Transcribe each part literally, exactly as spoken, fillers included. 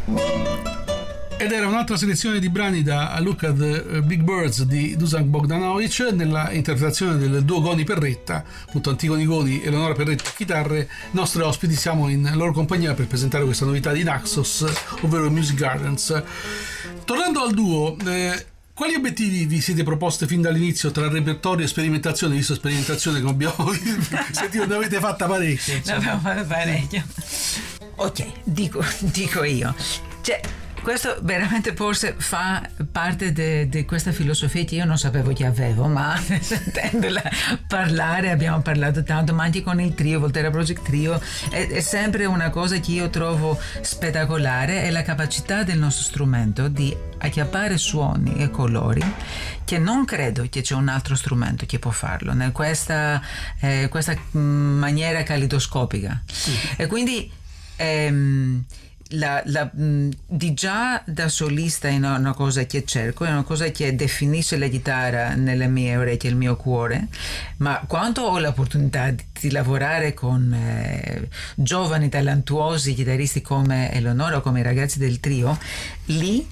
Ed era un'altra selezione di brani da Look at the Big Birds di Dusan Bogdanovic nella interpretazione del duo Goni Perretta, appunto Antigoni Goni e Eleonora Perretta chitarre. Nostri ospiti, siamo in loro compagnia per presentare questa novità di Naxos, ovvero Music Gardens. Tornando al duo, eh, quali obiettivi vi siete proposte fin dall'inizio tra repertorio e sperimentazione, visto sperimentazione come abbiamo sentito, ne avete fatta parecchio? Ne abbiamo fatto parecchio. Ok, dico, dico io. Cioè, questo veramente forse fa parte di questa filosofia che io non sapevo che avevo, ma sentendola parlare abbiamo parlato tanto, ma anche con il trio, Volterra Project Trio, è, è sempre una cosa che io trovo spettacolare, è la capacità del nostro strumento di acchiappare suoni e colori che non credo che c'è un altro strumento che può farlo, in questa, eh, questa maniera calidoscopica. Sì. E quindi ehm, La, la, di già da solista è una, una cosa che cerco, è una cosa che definisce la chitarra nelle mie orecchie, il mio cuore, ma quando ho l'opportunità di, di lavorare con eh, giovani talentuosi chitarristi come Eleonora o come i ragazzi del trio, lì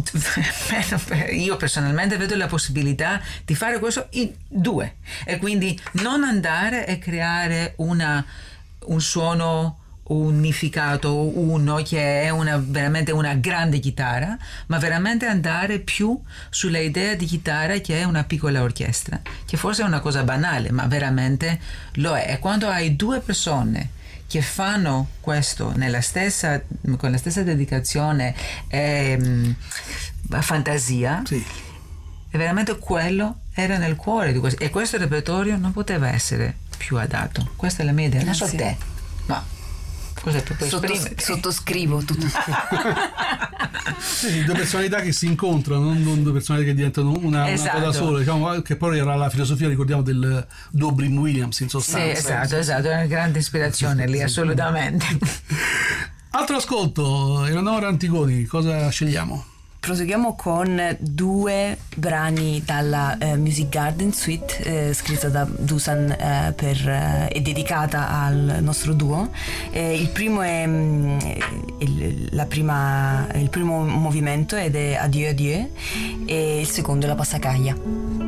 io personalmente vedo la possibilità di fare questo in due, e quindi non andare e creare una, un suono unificato, uno che è una, veramente una grande chitarra, ma veramente andare più sulla idea di chitarra che è una piccola orchestra, che forse è una cosa banale, ma veramente lo è. E quando hai due persone che fanno questo nella stessa, con la stessa dedicazione e mh, fantasia, sì, è veramente quello era nel cuore di questo, e questo repertorio non poteva essere più adatto. Questa è la mia idea, non so te, ma cos'è tu puoi Sottos- sottoscrivo tutto. Sì, due personalità che si incontrano, non due personalità che diventano una, esatto, una cosa sola, diciamo, che poi era la filosofia, ricordiamo, del duo Brim Williams in sostanza. Sì, esatto, esatto, è una grande ispirazione lì, assolutamente. Altro ascolto, Eleonora Antigoni, cosa scegliamo? Proseguiamo con due brani dalla uh, Music Garden Suite, eh, scritta da Dusan eh, per, eh, e dedicata al nostro duo. Eh, il primo è mm, il, la prima, il primo movimento ed è Adieu Adieu, e il secondo è la Passacaglia.